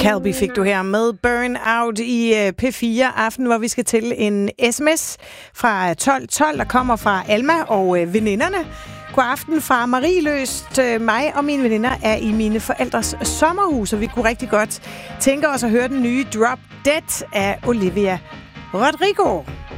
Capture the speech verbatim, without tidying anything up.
Calby fik du her med Burn Out i P fire Aften, hvor vi skal til en sms fra tolv tolv, der kommer fra Alma og veninderne. God aften fra Marieløst. Mig og mine veninder er i mine forældres sommerhus, og vi kunne rigtig godt tænke os at høre den nye Drop Dead af Olivia Rodrigo.